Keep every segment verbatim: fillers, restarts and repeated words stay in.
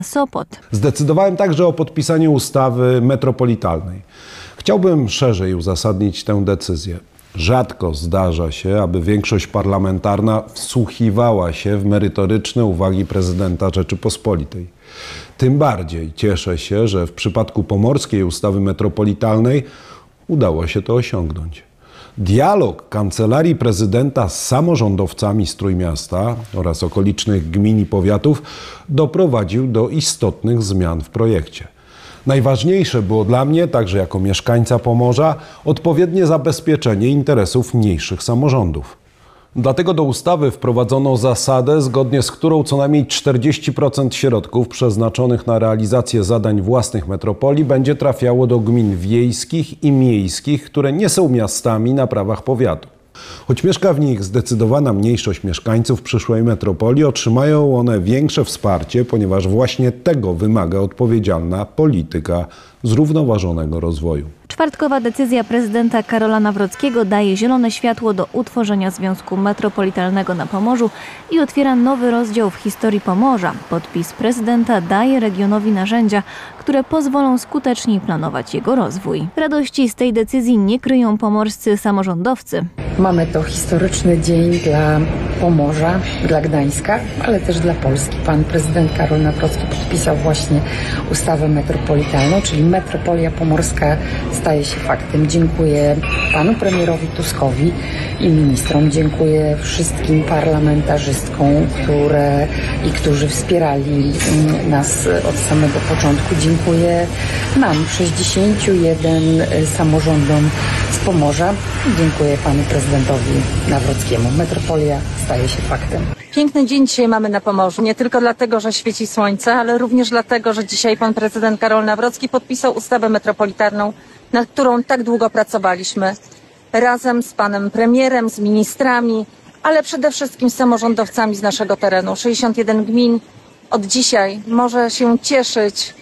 Sopot. Zdecydowałem także o podpisaniu ustawy metropolitalnej. Chciałbym szerzej uzasadnić tę decyzję. Rzadko zdarza się, aby większość parlamentarna wsłuchiwała się w merytoryczne uwagi prezydenta Rzeczypospolitej. Tym bardziej cieszę się, że w przypadku pomorskiej ustawy metropolitalnej udało się to osiągnąć. Dialog Kancelarii Prezydenta z samorządowcami z Trójmiasta oraz okolicznych gmin i powiatów doprowadził do istotnych zmian w projekcie. Najważniejsze było dla mnie, także jako mieszkańca Pomorza, odpowiednie zabezpieczenie interesów mniejszych samorządów. Dlatego do ustawy wprowadzono zasadę, zgodnie z którą co najmniej czterdzieści procent środków przeznaczonych na realizację zadań własnych metropolii będzie trafiało do gmin wiejskich i miejskich, które nie są miastami na prawach powiatu. Choć mieszka w nich zdecydowana mniejszość mieszkańców przyszłej metropolii, otrzymają one większe wsparcie, ponieważ właśnie tego wymaga odpowiedzialna polityka zrównoważonego rozwoju. Czwartkowa decyzja prezydenta Karola Nawrockiego daje zielone światło do utworzenia Związku Metropolitalnego na Pomorzu i otwiera nowy rozdział w historii Pomorza. Podpis prezydenta daje regionowi narzędzia, które pozwolą skuteczniej planować jego rozwój. Radości z tej decyzji nie kryją pomorscy samorządowcy. Mamy to historyczny dzień dla Pomorza, dla Gdańska, ale też dla Polski. Pan prezydent Karol Nawrocki podpisał właśnie ustawę metropolitalną, czyli metropolia pomorska staje się faktem. Dziękuję panu premierowi Tuskowi i ministrom. Dziękuję wszystkim parlamentarzystkom, które i którzy wspierali nas od samego początku. Dziękuję nam, sześćdziesięciu jeden samorządom z Pomorza. Dziękuję panu prezydentowi Nawrockiemu. Metropolia staje się faktem. Piękny dzień dzisiaj mamy na Pomorzu, nie tylko dlatego, że świeci słońce, ale również dlatego, że dzisiaj pan prezydent Karol Nawrocki podpisał ustawę metropolitarną, nad którą tak długo pracowaliśmy. Razem z panem premierem, z ministrami, ale przede wszystkim z samorządowcami z naszego terenu. sześćdziesiąt jeden gmin od dzisiaj może się cieszyć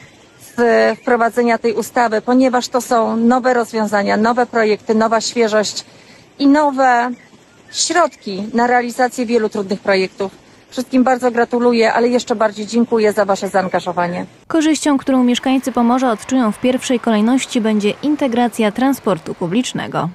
z wprowadzenia tej ustawy, ponieważ to są nowe rozwiązania, nowe projekty, nowa świeżość i nowe środki na realizację wielu trudnych projektów. Wszystkim bardzo gratuluję, ale jeszcze bardziej dziękuję za wasze zaangażowanie. Korzyścią, którą mieszkańcy Pomorza odczują w pierwszej kolejności, będzie integracja transportu publicznego.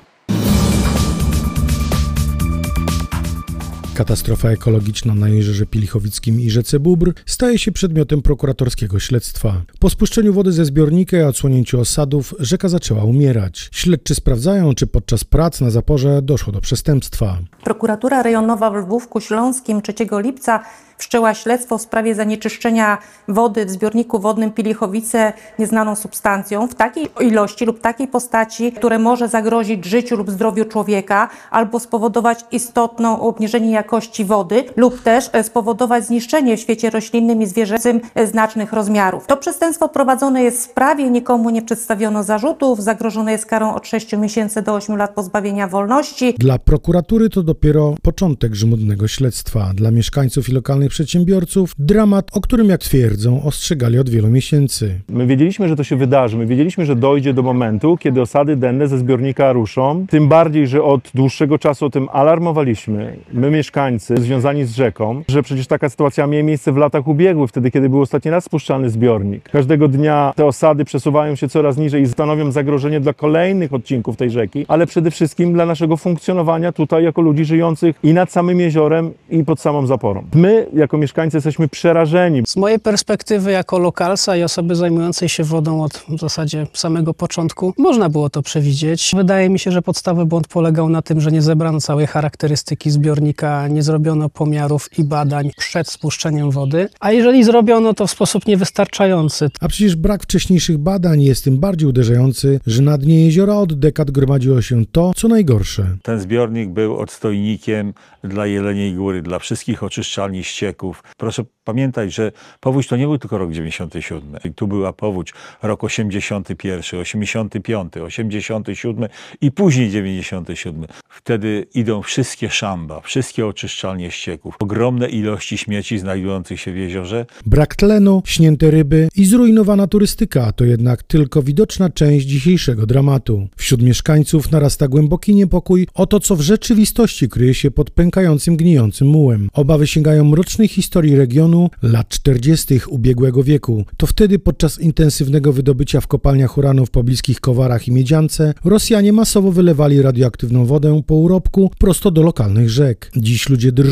Katastrofa ekologiczna na Jeziorze Pilichowickim i rzece Bóbr staje się przedmiotem prokuratorskiego śledztwa. Po spuszczeniu wody ze zbiornika i odsłonięciu osadów rzeka zaczęła umierać. Śledczy sprawdzają, czy podczas prac na zaporze doszło do przestępstwa. Prokuratura rejonowa w Lwówku Śląskim trzeciego lipca wszczęła śledztwo w sprawie zanieczyszczenia wody w zbiorniku wodnym Pilichowice nieznaną substancją w takiej ilości lub takiej postaci, które może zagrozić życiu lub zdrowiu człowieka albo spowodować istotne obniżenie jakości wody lub też spowodować zniszczenie w świecie roślinnym i zwierzęcym znacznych rozmiarów. To przestępstwo prowadzone jest w sprawie, nikomu nie przedstawiono zarzutów, zagrożone jest karą od sześciu miesięcy do ośmiu lat pozbawienia wolności. Dla prokuratury to dopiero początek żmudnego śledztwa. Dla mieszkańców i lokalnych przedsiębiorców dramat, o którym, jak twierdzą, ostrzegali od wielu miesięcy. My wiedzieliśmy, że to się wydarzy, my wiedzieliśmy, że dojdzie do momentu, kiedy osady denne ze zbiornika ruszą, tym bardziej, że od dłuższego czasu o tym alarmowaliśmy, my mieszkańcy związani z rzeką, że przecież taka sytuacja miała miejsce w latach ubiegłych, wtedy, kiedy był ostatni raz spuszczany zbiornik. Każdego dnia te osady przesuwają się coraz niżej i stanowią zagrożenie dla kolejnych odcinków tej rzeki, ale przede wszystkim dla naszego funkcjonowania tutaj jako ludzi żyjących i nad samym jeziorem, i pod samą zaporą. My, jako mieszkańcy, jesteśmy przerażeni. Z mojej perspektywy jako lokalsa i osoby zajmującej się wodą od w zasadzie samego początku można było to przewidzieć. Wydaje mi się, że podstawowy błąd polegał na tym, że nie zebrano całej charakterystyki zbiornika, nie zrobiono pomiarów i badań przed spuszczeniem wody, a jeżeli zrobiono, to w sposób niewystarczający. A przecież brak wcześniejszych badań jest tym bardziej uderzający, że na dnie jeziora od dekad gromadziło się to, co najgorsze. Ten zbiornik był odstojnikiem dla Jeleniej Góry, dla wszystkich oczyszczalni ścieków. Proszę pamiętać, że powódź to nie był tylko rok dziewięćdziesiąty siódmy. Tu była powódź rok osiemdziesiąty pierwszy, osiemdziesiąty piąty, osiemdziesiąty siódmy i później dziewięćdziesiąty siódmy. Wtedy idą wszystkie szamba, wszystkie oczyszczalnie ścieków. Ogromne ilości śmieci znajdujących się w jeziorze. Brak tlenu, śnięte ryby i zrujnowana turystyka to jednak tylko widoczna część dzisiejszego dramatu. Wśród mieszkańców narasta głęboki niepokój o to, co w rzeczywistości kryje się pod pękaniem pękającym, gnijącym mułem. Obawy sięgają mrocznej historii regionu lat czterdziestych ubiegłego wieku. To wtedy podczas intensywnego wydobycia w kopalniach uranu w pobliskich Kowarach i Miedziance Rosjanie masowo wylewali radioaktywną wodę po urobku prosto do lokalnych rzek. Dziś ludzie drżą